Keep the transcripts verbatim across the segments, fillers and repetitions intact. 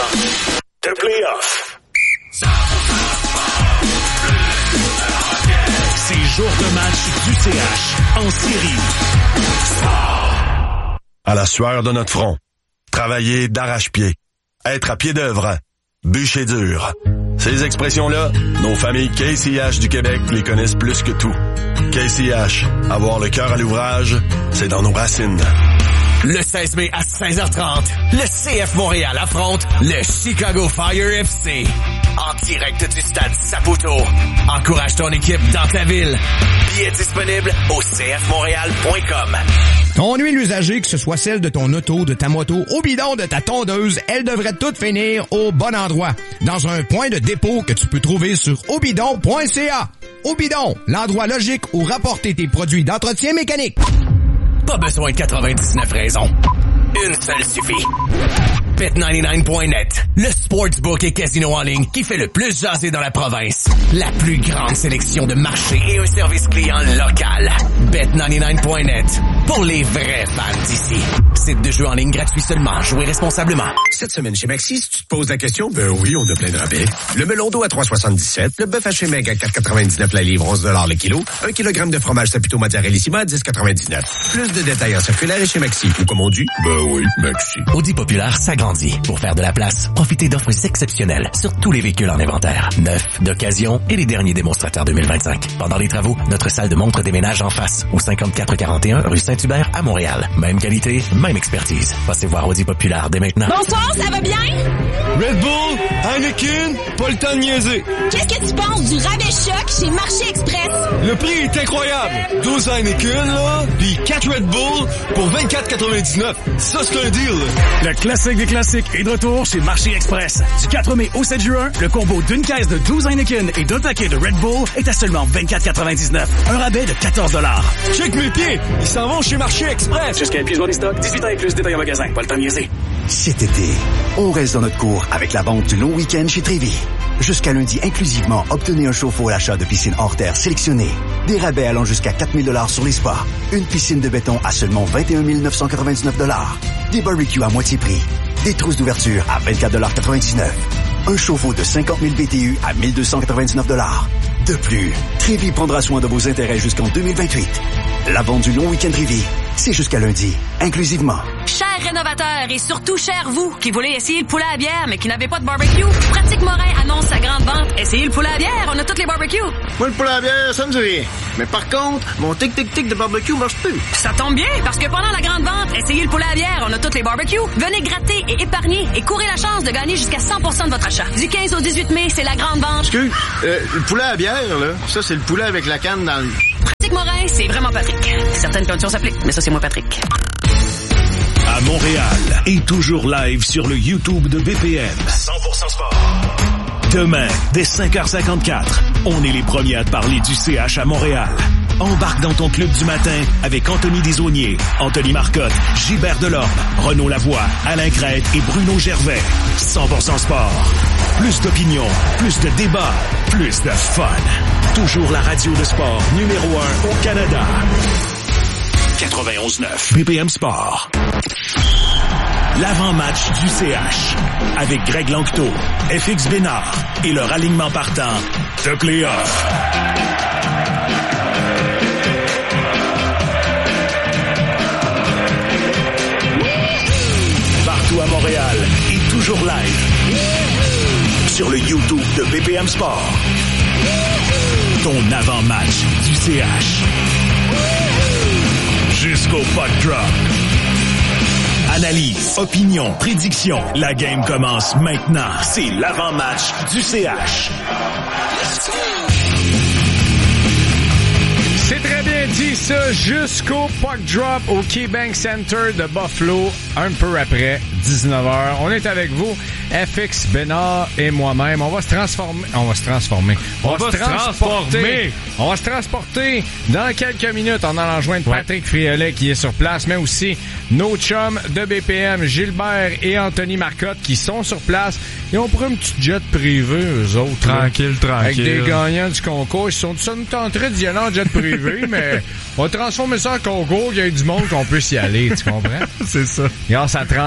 The Playoff. Ces jours de match du C H en série. À la sueur de notre front. Travailler d'arrache-pied. Être à pied d'œuvre. Bûcher dur. Ces expressions-là, nos familles K C H du Québec les connaissent plus que tout. K C H, avoir le cœur à l'ouvrage, c'est dans nos racines. Le seize mai à seize heures trente, le C F Montréal affronte le Chicago Fire F C. En direct du stade Saputo. Encourage ton équipe dans ta ville. Billets disponibles au c f montréal point com. Ton huile usagée, que ce soit celle de ton auto, de ta moto, au bidon de ta tondeuse, elle devrait toutes finir au bon endroit. Dans un point de dépôt que tu peux trouver sur obidon point c a. Obidon, l'endroit logique où rapporter tes produits d'entretien mécanique. Pas besoin de quatre-vingt-dix-neuf raisons. Une seule suffit. Bet quatre-vingt-dix-neuf point net, le sportsbook et casino en ligne qui fait le plus jaser dans la province. La plus grande sélection de marchés et un service client local. Bet quatre-vingt-dix-neuf point net, pour les vrais fans d'ici. Site de jeu en ligne gratuit seulement. Jouez responsablement. Cette semaine chez Maxi, si tu te poses la question, ben oui, on a plein de rabais. Le melon d'eau à trois soixante-dix-sept, le bœuf haché maigre à quatre quatre-vingt-dix-neuf la livre, onze dollars le kilo, un kilogramme de fromage Saputo Mozzarellissima à dix quatre-vingt-dix-neuf. Plus de détails en circulaire et chez Maxi. Ou comme on dit, ben oui, Maxi. Audi Populaire s'agrandit. Pour faire de la place, profitez d'offres exceptionnelles sur tous les véhicules en inventaire. Neufs, d'occasion et les derniers démonstrateurs deux mille vingt-cinq. Pendant les travaux, notre salle de montre déménage en face, au cinquante-quatre quarante et un rue Saint-Hubert à Montréal. Même qualité, même expertise. Passez voir Audi Populaire dès maintenant. Bonsoir, ça va bien? Red Bull, Heineken, pas le temps de niaiser. Qu'est-ce que tu penses du rabais choc chez Marché Express? Le prix est incroyable. douze Heineken, là, pis quatre Red Bull pour vingt-quatre quatre-vingt-dix-neuf. Ça, c'est un deal. Le classique des classiques est de retour chez Marché Express. Du quatre mai au sept juin, le combo d'une caisse de douze Heineken et d'un paquet de Red Bull est à seulement vingt-quatre quatre-vingt-dix-neuf. Un rabais de quatorze dollars. Check mes pieds, ils s'en vont chez Marché Express. Jusqu'à épuisement des stocks, dix-huit ans et plus, détail en magasin. Pas le temps de niaiser. Cet été, on reste dans notre cours avec la vente du long week-end chez Trévis. Jusqu'à lundi inclusivement, obtenez un chauffe-eau à l'achat de piscine hors terre sélectionnée. Des rabais allant jusqu'à quatre mille dollars sur les spas. Une piscine de béton à seulement vingt et un mille neuf cent quatre-vingt-dix-neuf dollars. Des barbecues à moitié prix. Des trousses d'ouverture à vingt-quatre dollars quatre-vingt-dix-neuf. Un chauffe-eau de cinquante mille B T U à mille deux cent quatre-vingt-dix-neuf dollars. De plus, Trévis prendra soin de vos intérêts jusqu'en deux mille vingt-huit. La vente du long week-end Trévis, c'est jusqu'à lundi, inclusivement. Chers rénovateurs et surtout chers vous qui voulez essayer le poulet à bière mais qui n'avez pas de barbecue, Pratique Morin annonce sa grande vente. Essayez le poulet à bière, on a toutes les barbecues. Moi, le poulet à bière, ça me dit rien. Mais par contre, mon tic-tic-tic de barbecue marche plus. Ça tombe bien, parce que pendant la grande vente, essayez le poulet à bière, on a toutes les barbecues. Venez gratter et épargner et courez la chance de gagner jusqu'à cent pour cent de votre achat. Du quinze au dix-huit mai, c'est la grande vente. Excuse, euh, le poulet à bière, là, ça, c'est le poulet avec la canne dans le... Pratique Morin, c'est vraiment Patrick. Certaines conditions s'appliquent, mais ça, c'est moi, Patrick. À Montréal et toujours live sur le YouTube de B P M. cent pour cent sport. Demain, dès cinq heures cinquante-quatre, on est les premiers à te parler du C H à Montréal. Embarque dans ton club du matin avec Anthony Desaulniers, Anthony Marcotte, Gilbert Delorme, Renaud Lavoie, Alain Crête et Bruno Gervais. cent pour cent sport. Plus d'opinion, plus de débats, plus de fun. Toujours la radio de sport numéro un au Canada. quatre-vingt-onze neuf B P M Sport. L'avant-match du C H avec Greg Lanctot, F X Bénard et leur alignement partant de Playoff. Partout à Montréal et toujours live sur le YouTube de B P M Sport. Ton avant-match du C H. Jusqu'au puck drop. Analyse, opinion, prédiction. La game commence maintenant. C'est l'avant-match du C H. C'est très bien dit ça, jusqu'au puck drop au KeyBank Center de Buffalo, un peu après dix-neuf heures. On est avec vous, F X Bénard et moi-même. On va se transformer. On va se transformer. On, on va, va se transporter. Transformer. On va se transporter dans quelques minutes en allant joindre ouais. Patrick Friolet qui est sur place, mais aussi nos chums de B P M, Gilbert et Anthony Marcotte qui sont sur place. Ils ont pris un petit jet privé, eux autres. Tranquille, là, tranquille. Avec des gagnants du concours. Ils sont tous en train d'y aller en jet privé, mais on va transformer ça en concours, qu'il y ait du monde qu'on peut s'y aller, tu comprends? C'est ça. Grâce à Transpro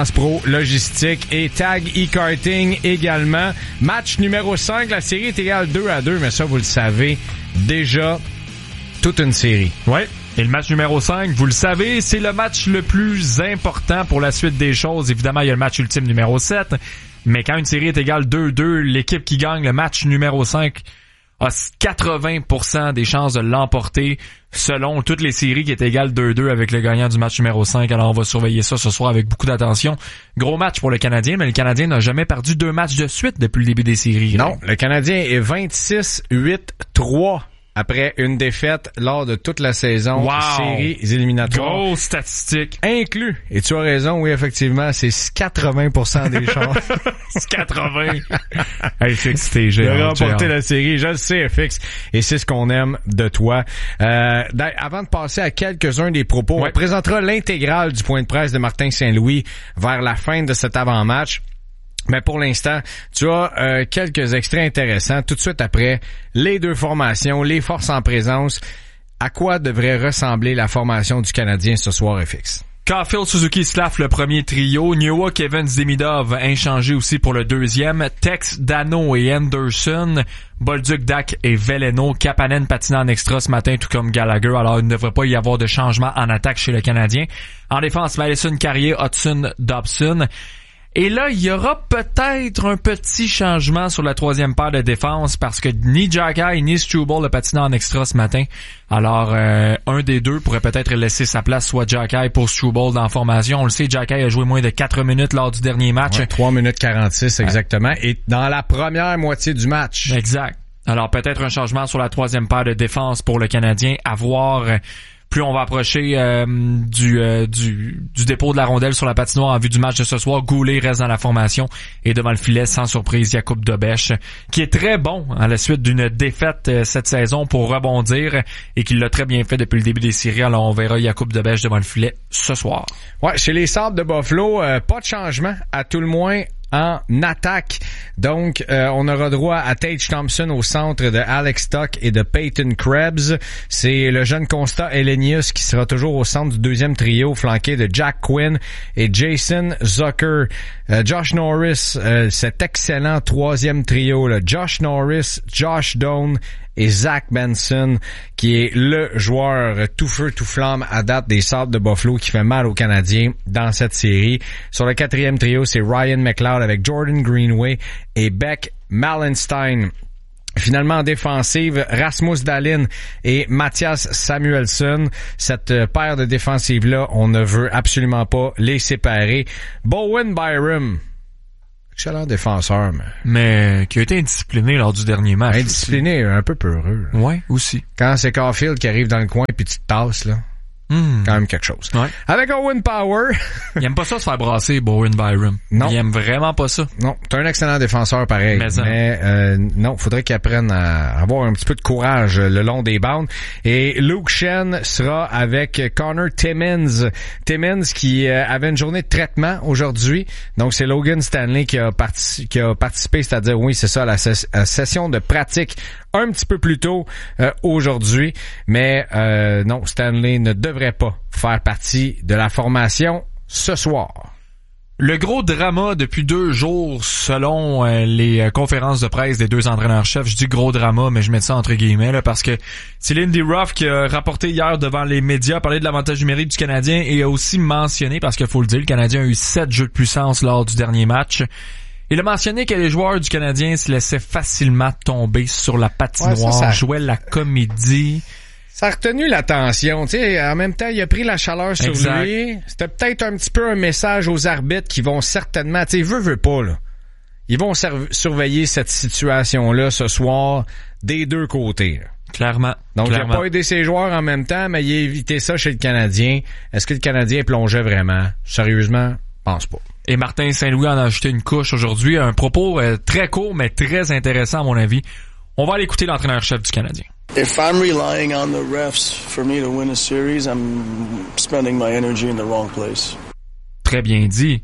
Logistique et Tag e-Karting également. Match numéro cinq, la série est égale deux à deux, mais ça, vous le savez déjà, toute une série. Oui. Et le match numéro cinq, vous le savez, c'est le match le plus important pour la suite des choses. Évidemment, il y a le match ultime numéro sept, mais quand une série est égale deux deux, l'équipe qui gagne le match numéro cinq a quatre-vingts pour cent des chances de l'emporter selon toutes les séries qui étaient égales deux deux avec le gagnant du match numéro cinq. Alors, on va surveiller ça ce soir avec beaucoup d'attention. Gros match pour le Canadien, mais le Canadien n'a jamais perdu deux matchs de suite depuis le début des séries. Non, le Canadien est vingt-six huit trois. Après une défaite lors de toute la saison, wow. Séries éliminatoires. Grosse statistique. Inclus. Et tu as raison, oui, effectivement, c'est quatre-vingts pour cent des chances. C'est quatre-vingts. Hey, Fix, t'es géant. De remporter la série, je le sais, Fix. Et c'est ce qu'on aime de toi. Euh, avant de passer à quelques-uns des propos, ouais. On présentera l'intégrale du point de presse de Martin Saint-Louis vers la fin de cet avant-match. Mais pour l'instant, tu as euh, quelques extraits intéressants. Tout de suite après, les deux formations, les forces en présence. À quoi devrait ressembler la formation du Canadien ce soir, F X? Caulfield, Suzuki, Slav, le premier trio. Newhook, Evans, Demidov, inchangé aussi pour le deuxième. Tex, Dano et Anderson. Bolduc, Dak et Veleno. Kapanen patinant en extra ce matin, tout comme Gallagher. Alors, il ne devrait pas y avoir de changement en attaque chez le Canadien. En défense, Madison, Carrier, Hudson, Dobson. Et là, il y aura peut-être un petit changement sur la troisième paire de défense parce que ni Xhekaj ni Struble le patinent en extra ce matin. Alors, euh, un des deux pourrait peut-être laisser sa place, soit Xhekaj pour Struble dans la formation. On le sait, Xhekaj a joué moins de quatre minutes lors du dernier match. Ouais, trois minutes quarante-six exactement. Ouais. Et dans la première moitié du match. Exact. Alors, peut-être un changement sur la troisième paire de défense pour le Canadien. À voir... Plus on va approcher euh, du, euh, du du dépôt de la rondelle sur la patinoire en vue du match de ce soir, Goulet reste dans la formation et devant le filet, sans surprise, Jakub Dobeš, qui est très bon à la suite d'une défaite euh, cette saison pour rebondir et qui l'a très bien fait depuis le début des séries. Alors on verra Jakub Dobeš devant le filet ce soir. Ouais, chez les Sabres de Buffalo, euh, pas de changement, à tout le moins en attaque. Donc, euh, on aura droit à Tage Thompson au centre de Alex Stock et de Peyton Krebs. C'est le jeune Constant Elenius qui sera toujours au centre du deuxième trio, flanqué de Jack Quinn et Jason Zucker. Euh, Josh Norris, euh, cet excellent troisième trio, là. Josh Norris, Josh Doan et Zach Benson, qui est le joueur tout feu, tout flamme à date des Sabres de Buffalo qui fait mal aux Canadiens dans cette série. Sur le quatrième trio, c'est Ryan McLeod avec Jordan Greenway et Beck Malenstein. Finalement, en défensive, Rasmus Dahlin et Mattias Samuelsson. Cette paire de défensives-là, on ne veut absolument pas les séparer. Bowen Byram, excellent défenseur, mais... mais qui a été indiscipliné lors du dernier match. Indiscipliné, aussi. Un peu peureux. Là. Ouais, aussi. Quand c'est Caulfield qui arrive dans le coin puis tu te tasses, là. Mmh. Quand même quelque chose. Ouais. Avec Owen Power. Il aime pas ça se faire brasser, Bowen Byram. Non. Il aime vraiment pas ça. Non. T'es un excellent défenseur pareil. Mais, mais euh, non, faudrait qu'il apprenne à avoir un petit peu de courage le long des bandes. Et Luke Shen sera avec Connor Timmins. Timmins qui euh, avait une journée de traitement aujourd'hui. Donc c'est Logan Stanley qui a, partic- qui a participé, c'est-à-dire oui, c'est ça, la, ses- la session de pratique un petit peu plus tôt euh, aujourd'hui. Mais euh, non, Stanley ne devrait pas faire partie de la formation ce soir. Le gros drama depuis deux jours, selon euh, les euh, conférences de presse des deux entraîneurs-chefs, je dis gros drama, mais je mets ça entre guillemets, là, parce que c'est Lindy Ruff qui a rapporté hier devant les médias, parlé de l'avantage numérique du Canadien et a aussi mentionné, parce qu'il faut le dire, le Canadien a eu sept jeux de puissance lors du dernier match. Il a mentionné que les joueurs du Canadien se laissaient facilement tomber sur la patinoire, ouais, ça, ça... jouaient la comédie. Ça a retenu l'attention, tu sais, en même temps, il a pris la chaleur sur exact. Lui. C'était peut-être un petit peu un message aux arbitres qui vont certainement, tu sais, veut, veut pas, là. Ils vont serv- surveiller cette situation-là ce soir des deux côtés, là. Clairement. Donc, clairement. il n'a pas aidé ses joueurs en même temps, mais il a évité ça chez le Canadien. Est-ce que le Canadien plongeait vraiment? Sérieusement, je pense pas. Et Martin Saint-Louis en a ajouté une couche aujourd'hui. Un propos euh, très court, mais très intéressant à mon avis. On va aller écouter l'entraîneur-chef du Canadien. If I'm relying on the refs for me to win a series, I'm spending my energy in the wrong place. Très bien dit.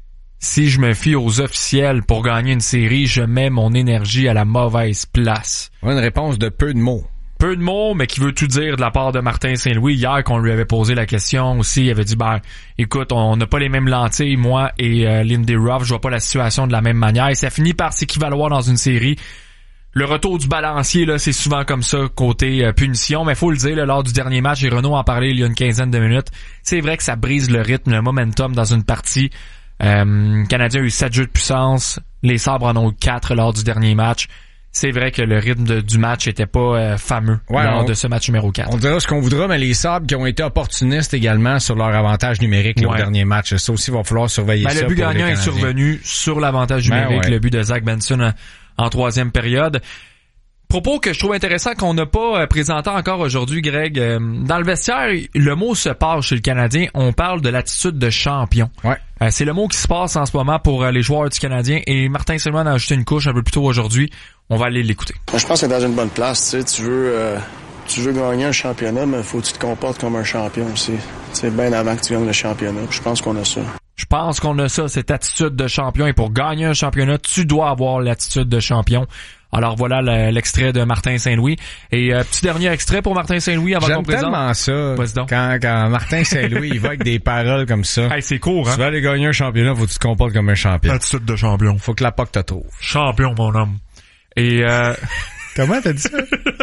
Si je me fie aux officiels pour gagner une série, je mets mon énergie à la mauvaise place. Une réponse de peu de mots. peu de mots, mais qui veut tout dire de la part de Martin Saint-Louis. Hier, qu'on lui avait posé la question aussi, il avait dit, ben, écoute, on n'a pas les mêmes lentilles, moi et euh, Lindy Ruff, je vois pas la situation de la même manière. Et ça finit par s'équivaloir dans une série. Le retour du balancier, là, c'est souvent comme ça, côté euh, punition, mais faut le dire, là, lors du dernier match, et Renaud en parlait il y a une quinzaine de minutes, c'est vrai que ça brise le rythme, le momentum dans une partie. Euh, le Canadien a eu sept jeux de puissance, les Sabres en ont eu quatre lors du dernier match. C'est vrai que le rythme de, du match était pas euh, fameux ouais, lors on, de ce match numéro quatre. On dira ce qu'on voudra, mais les Sabres qui ont été opportunistes également sur leur avantage numérique ouais. là, au dernier match. Ça aussi, il va falloir surveiller ben, ça. Le but gagnant est survenu sur l'avantage numérique, ben, ouais. le but de Zach Benson en, en troisième période. Propos que je trouve intéressant qu'on n'a pas présenté encore aujourd'hui, Greg. Dans le vestiaire, le mot se passe chez le Canadien. On parle de l'attitude de champion. Ouais. C'est le mot qui se passe en ce moment pour les joueurs du Canadien. Et Martin Saint-Louis a ajouté une couche un peu plus tôt aujourd'hui. On va aller l'écouter. Je pense que c'est dans une bonne place. Tu sais, tu veux, euh, tu veux gagner un championnat, mais il faut que tu te comportes comme un champion aussi. C'est bien avant que tu gagnes le championnat. Je pense qu'on a ça. Je pense qu'on a ça, cette attitude de champion. Et pour gagner un championnat, tu dois avoir l'attitude de champion. Alors voilà le, l'extrait de Martin Saint-Louis. Et euh, petit dernier extrait pour Martin Saint-Louis avant J'aime qu'on présente. J'aime tellement ça. Quand, quand Martin Saint-Louis il va avec des paroles comme ça. Hey, c'est court, hein? Tu vas aller gagner un championnat, faut que tu te comportes comme un champion. Attitude de champion. Faut que la P O C te trouve. Champion, mon homme. Et euh... Comment t'as dit ça?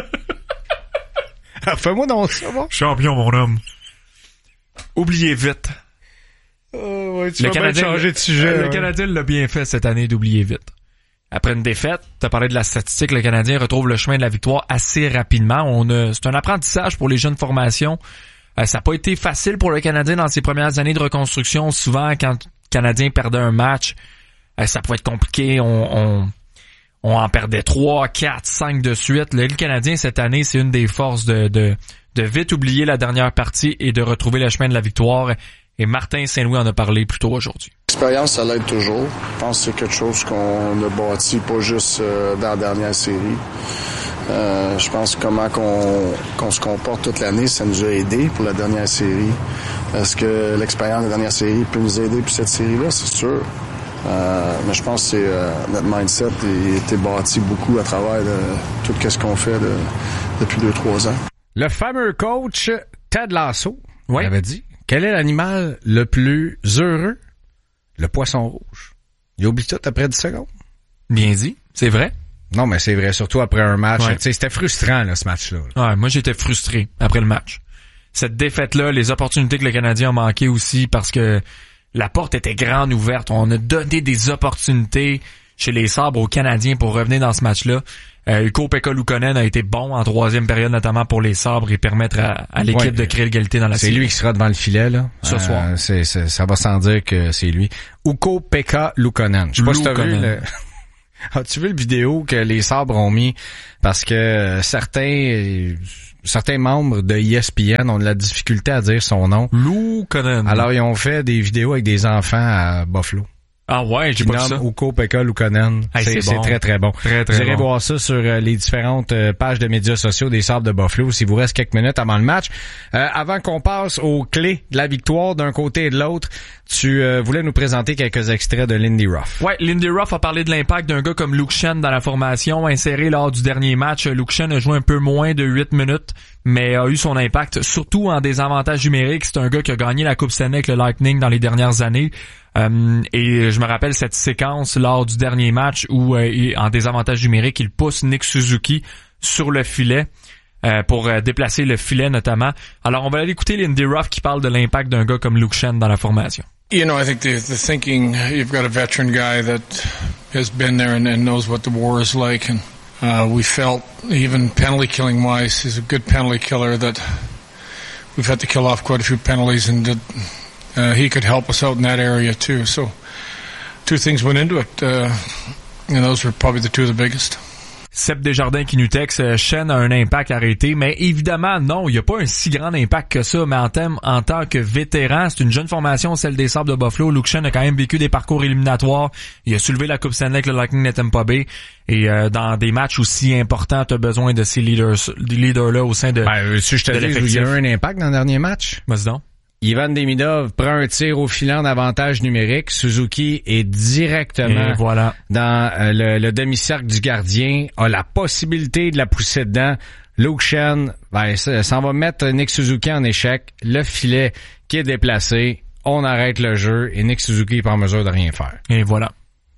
Fais-moi donc ça, bon. Champion, mon homme. Oubliez vite. Oh, ouais, tu le vas Canadien, changer de sujet. Le ouais. Canadien l'a bien fait cette année d'oublier vite. Après une défaite, t'as parlé de la statistique, le Canadien retrouve le chemin de la victoire assez rapidement. On a, c'est un apprentissage pour les jeunes formations. Euh, ça n'a pas été facile pour le Canadien dans ses premières années de reconstruction. Souvent, quand le Canadien perdait un match, euh, ça pouvait être compliqué. On, on, on en perdait trois, quatre, cinq de suite. Le, le Canadien, cette année, c'est une des forces de, de, de vite oublier la dernière partie et de retrouver le chemin de la victoire. Et Martin Saint-Louis en a parlé plus tôt aujourd'hui. L'expérience, ça l'aide toujours. Je pense que c'est quelque chose qu'on a bâti pas juste euh, dans la dernière série. Euh, je pense que comment qu'on, qu'on se comporte toute l'année, ça nous a aidé pour la dernière série. Est-ce que l'expérience de la dernière série peut nous aider pour cette série-là? C'est sûr. Euh, mais je pense que c'est, euh, notre mindset a été bâti beaucoup à travers de, tout ce qu'on fait de, depuis deux trois ans. Le fameux coach Ted Lasso oui. avait dit: quel est l'animal le plus heureux? Le poisson rouge. Il oublie tout après dix secondes. Bien dit. C'est vrai. Non, mais c'est vrai, surtout après un match. Ouais. Tu sais, c'était frustrant, là, ce match-là. Ouais, moi, j'étais frustré après le match. Cette défaite-là, les opportunités que le Canadien a manquées aussi parce que la porte était grande ouverte. On a donné des opportunités chez les Sabres aux Canadiens pour revenner dans ce match-là. Euh, Ukko-Pekka Luukkonen a été bon en troisième période, notamment pour les Sabres, et permettre à, à l'équipe ouais, de créer l'égalité dans la série. C'est lui qui sera devant le filet, là. Ce euh, soir. C'est, c'est, ça va sans dire que c'est lui. Ukko-Pekka Luukkonen. Je sais pas si t'as vu le... As-tu vu le vidéo que les Sabres ont mis? Parce que certains... Certains membres de E S P N ont de la difficulté à dire son nom. Luukkonen. Alors, ils ont fait des vidéos avec des enfants à Buffalo. Ah ouais, j'ai pas vu ça. Ukko-Pekka Luukkonen. Hey, c'est, c'est, bon. c'est très, très bon. Très, très Vous irez bon. voir ça sur euh, les différentes euh, pages de médias sociaux des Sabres de Buffalo s'il vous reste quelques minutes avant le match. Euh, avant qu'on passe aux clés de la victoire d'un côté et de l'autre, tu euh, voulais nous présenter quelques extraits de Lindy Ruff. Ouais, Lindy Ruff a parlé de l'impact d'un gars comme Luke Schenn dans la formation, inséré lors du dernier match. Luke Schenn a joué un peu moins de huit minutes, mais a eu son impact, surtout en désavantage numérique. C'est un gars qui a gagné la Coupe Stanley avec le Lightning dans les dernières années. Euh, et je me rappelle cette séquence lors du dernier match où, euh, en désavantage numérique, il pousse Nick Suzuki sur le filet euh, pour euh, déplacer le filet notamment. Alors, on va aller écouter Lindy Ruff qui parle de l'impact d'un gars comme Luke Schenn dans la formation. You know, I think the, the thinking, you've got a veteran guy that has been there and, and knows what the war is like. And uh, we felt, even penalty killing wise, he's a good penalty killer that we've had to kill off quite a few penalties and that uh, he could help us out in that area too. So two things went into it, uh, and those were probably the two of the biggest. Seb Desjardins qui nous texte, Schenn a un impact arrêté, mais évidemment, non, il n'y a pas un si grand impact que ça, mais en, thème, en tant que vétéran, c'est une jeune formation, celle des Sabres de Buffalo. Luke Schenn a quand même vécu des parcours éliminatoires, il a soulevé la Coupe Stanley avec le Lightning de Tampa Bay, et euh, dans des matchs aussi importants, tu as besoin de ces leaders, leaders-là au sein de, ben, si je te de dis, l'effectif. Il y a eu un impact dans le dernier match? Vas-y donc. Ivan Demidov prend un tir au filant d'avantage numérique. Suzuki est directement voilà. dans euh, le, le demi-cercle du gardien, a la possibilité de la pousser dedans. Luke Shen, ben, ça, ça va mettre Nick Suzuki en échec. Le filet qui est déplacé. On arrête le jeu et Nick Suzuki n'est pas en mesure de rien faire. Et voilà.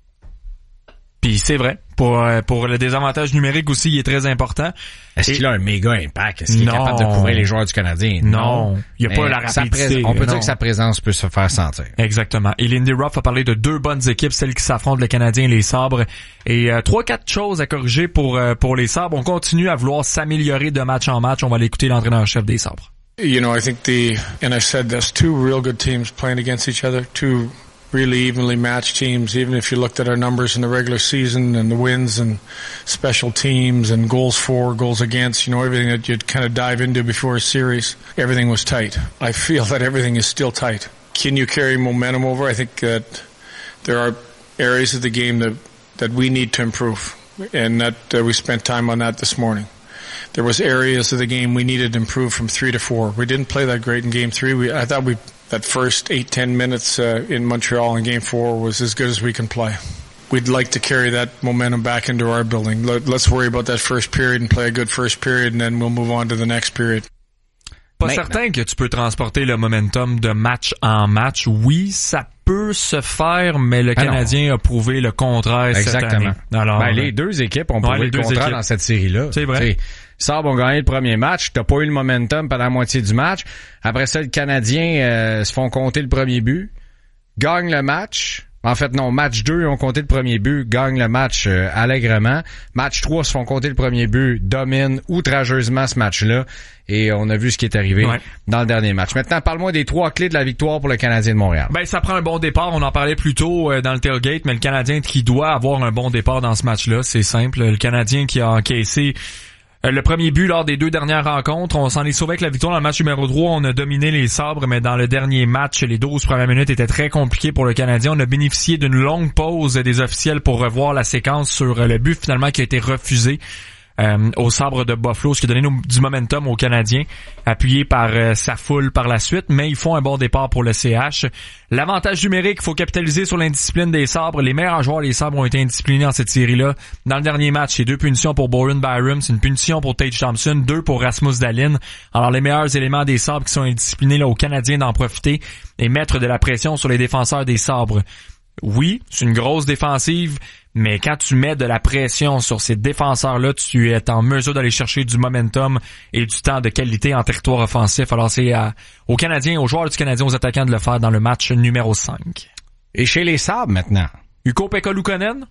Puis c'est vrai. Pour, pour le désavantage numérique aussi, il est très important. Est-ce et... qu'il a un méga impact? Est-ce qu'il non. est capable de couvrir les joueurs du Canadien? Non. Il n'y a Mais pas la rapidité. Prés- on peut non. dire que sa présence peut se faire sentir. Exactement. Et Lindy Ruff a parlé de deux bonnes équipes, celles qui s'affrontent, le Canadien et les Sabres. Et euh, trois, quatre choses à corriger pour, euh, pour les Sabres. On continue à vouloir s'améliorer de match en match. On va aller écouter l'entraîneur-chef des Sabres. You know, I think the, and I've said this, two real good teams playing against each other, two really evenly matched teams, even if you looked at our numbers in the regular season and the wins and special teams and goals for, goals against, you know, everything that you'd kind of dive into before a series, everything was tight. I feel that everything is still tight. Can you carry momentum over? I think that there are areas of the game that, that we need to improve, and that uh, we spent time on that this morning. There was areas of the game we needed to improve from three to four. We didn't play that great in game three. We, I thought we, that first eight, ten minutes uh, in Montreal in game four was as good as we can play. We'd like to carry that momentum back into our building. Let, let's worry about that first period and play a good first period, and then we'll move on to the next period. Pas Maintenant. certain que tu peux transporter le momentum de match en match. Oui, ça peut se faire, mais le ah Canadien non. a prouvé le contraire Exactement. cette année. Alors, ben, les deux équipes ont prouvé ouais, le contraire équipes. dans cette série-là. C'est vrai. T'sais, Sabres ont gagné le premier match, t'as pas eu le momentum pendant la moitié du match. Après ça, le Canadien euh, se font compter le premier but, gagne le match. En fait, non, match deux, ils ont compté le premier but, gagnent le match euh, allègrement. Match trois, se font compter le premier but, dominent outrageusement ce match-là. Et on a vu ce qui est arrivé ouais. dans le dernier match. Maintenant, parle-moi des trois clés de la victoire pour le Canadien de Montréal. Ben, ça prend un bon départ. On en parlait plus tôt euh, dans le tailgate, mais le Canadien qui doit avoir un bon départ dans ce match-là, c'est simple. Le Canadien qui a encaissé Euh, le premier but lors des deux dernières rencontres, on s'en est sauvé avec la victoire dans le match numéro trois. On a dominé les Sabres, mais dans le dernier match, les douze premières minutes étaient très compliquées pour le Canadien. On a bénéficié d'une longue pause des officiels pour revoir la séquence sur le but finalement qui a été refusé euh, aux Sabres de Buffalo, ce qui a donné nous, du momentum aux Canadiens, appuyé par euh, sa foule par la suite, mais ils font un bon départ pour le C H. L'avantage numérique, il faut capitaliser sur l'indiscipline des Sabres. Les meilleurs joueurs des Sabres ont été indisciplinés dans cette série-là. Dans le dernier match, c'est deux punitions pour Bowen Byram, c'est une punition pour Tage Thompson, deux pour Rasmus Dahlin. Alors les meilleurs éléments des Sabres qui sont indisciplinés là aux Canadiens d'en profiter et mettre de la pression sur les défenseurs des Sabres. Oui, c'est une grosse défensive, mais quand tu mets de la pression sur ces défenseurs-là, tu es en mesure d'aller chercher du momentum et du temps de qualité en territoire offensif. Alors c'est à, aux Canadiens, aux joueurs du Canadien, aux attaquants de le faire dans le match numéro cinq. Et chez les Sabres maintenant? Ukko-Pekka Luukkonen,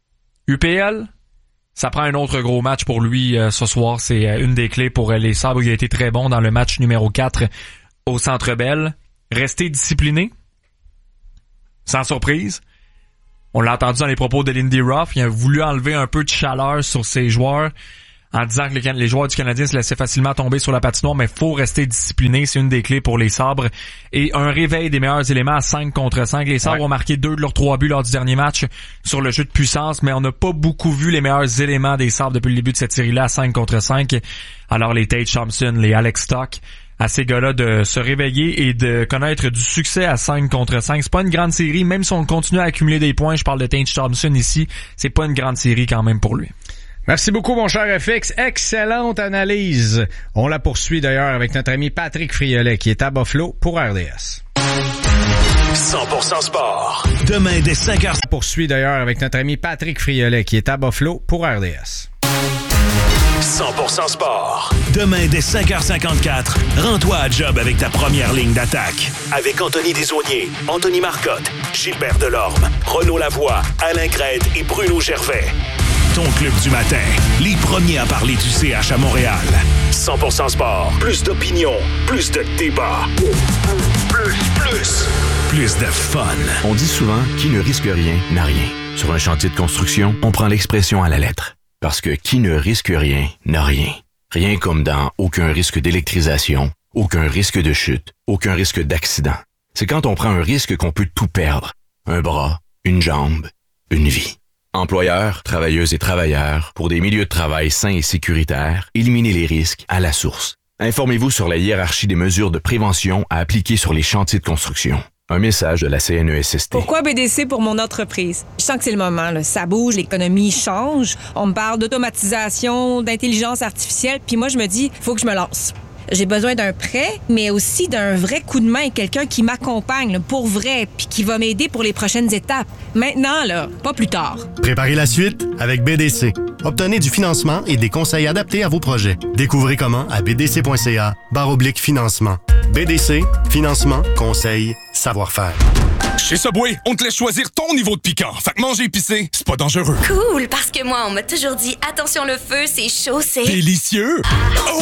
U P L, ça prend un autre gros match pour lui euh, ce soir. C'est euh, une des clés pour euh, les Sabres. Il a été très bon dans le match numéro quatre au Centre Bell. Rester discipliné. Sans surprise. On l'a entendu dans les propos de Lindy Ruff. Il a voulu enlever un peu de chaleur sur ses joueurs en disant que les, les joueurs du Canadien se laissaient facilement tomber sur la patinoire, mais faut rester discipliné. C'est une des clés pour les Sabres. Et un réveil des meilleurs éléments à cinq contre cinq. Les Sabres ouais. ont marqué deux de leurs trois buts lors du dernier match sur le jeu de puissance, mais on n'a pas beaucoup vu les meilleurs éléments des Sabres depuis le début de cette série-là à cinq contre cinq. Alors les Tage Thompson, les Alex Stock, à ces gars-là de se réveiller et de connaître du succès à cinq contre cinq. C'est pas une grande série, même si on continue à accumuler des points, je parle de Tage Thompson ici, c'est pas une grande série quand même pour lui. Merci beaucoup, mon cher F X. Excellente analyse. On la poursuit d'ailleurs avec notre ami Patrick Friolet qui est à Buffalo pour R D S. cent pour cent sport. Demain dès cinq heures. On poursuit d'ailleurs avec notre ami Patrick Friolet qui est à Buffalo pour R D S. cent pour cent sport. Demain dès cinq heures cinquante-quatre, rends-toi à job avec ta première ligne d'attaque. Avec Anthony Desaulniers, Anthony Marcotte, Gilbert Delorme, Renaud Lavoie, Alain Crête et Bruno Gervais. Ton club du matin, les premiers à parler du C H à Montréal. cent pour cent sport. Plus d'opinion, plus de débat. Plus, plus, plus de fun. On dit souvent, qui ne risque rien n'a rien. Sur un chantier de construction, on prend l'expression à la lettre. Parce que qui ne risque rien n'a rien. Rien comme dans aucun risque d'électrisation, aucun risque de chute, aucun risque d'accident. C'est quand on prend un risque qu'on peut tout perdre. Un bras, une jambe, une vie. Employeurs, travailleuses et travailleurs, pour des milieux de travail sains et sécuritaires, éliminez les risques à la source. Informez-vous sur la hiérarchie des mesures de prévention à appliquer sur les chantiers de construction. Un message de la C N E S S T. Pourquoi B D C pour mon entreprise? Je sens que c'est le moment, là. Ça bouge, l'économie change. On me parle d'automatisation, d'intelligence artificielle, puis moi, je me dis, faut que je me lance. J'ai besoin d'un prêt, mais aussi d'un vrai coup de main, quelqu'un qui m'accompagne là, pour vrai, puis qui va m'aider pour les prochaines étapes. Maintenant, là, pas plus tard. Préparez la suite avec B D C. Obtenez du financement et des conseils adaptés à vos projets. Découvrez comment à bdc.ca barre oblique financement. B D C, financement, conseils, savoir-faire. Chez Subway, on te laisse choisir ton niveau de piquant. Fait que manger épicé, c'est pas dangereux. Cool, parce que moi, on m'a toujours dit, attention le feu, c'est chaud, c'est... Délicieux! Oh!